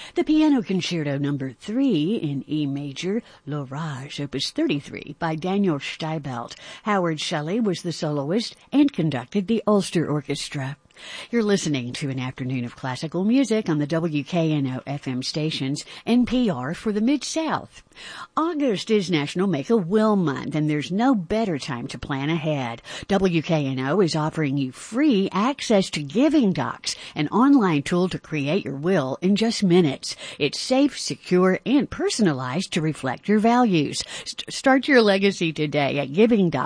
The Piano Concerto No. 3 in E major, L'Orage, Opus 33 by Daniel Steibelt. Howard Shelley was the soloist and conducted the Ulster Orchestra. You're listening to an afternoon of classical music on the WKNO FM stations, NPR for the Mid-South. August is National Make-A-Will Month, and there's no better time to plan ahead. WKNO is offering you free access to Giving Docs, an online tool to create your will in just minutes. It's safe, secure, and personalized to reflect your values. Start your legacy today at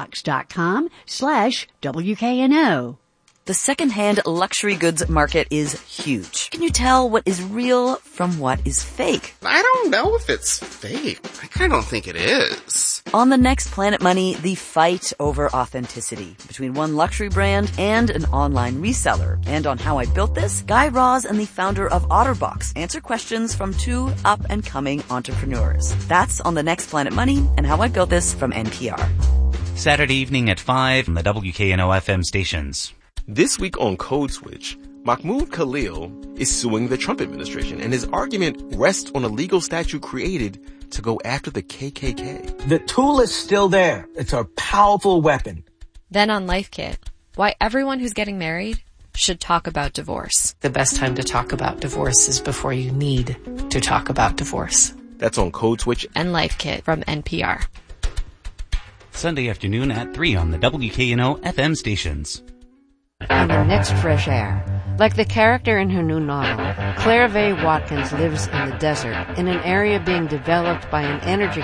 givingdocs.com/WKNO. The second-hand luxury goods market is huge. Can you tell what is real from what is fake? I don't know if it's fake. I kind of don't think it is. On the next Planet Money, the fight over authenticity between one luxury brand and an online reseller. And on How I Built This, Guy Raz and the founder of OtterBox answer questions from two up-and-coming entrepreneurs. That's on the next Planet Money and How I Built This from NPR. Saturday evening at 5 on the WKNO FM stations. This week on Code Switch, Mahmoud Khalil is suing the Trump administration, and his argument rests on a legal statute created to go after the KKK. The tool is still there. It's a powerful weapon. Then on Life Kit, why everyone who's getting married should talk about divorce. The best time to talk about divorce is before you need to talk about divorce. That's on Code Switch and Life Kit from NPR. Sunday afternoon at 3 on the WKNO FM stations. On the next Fresh Air, like the character in her new novel, Claire Vaye Watkins lives in the desert in an area being developed by an energy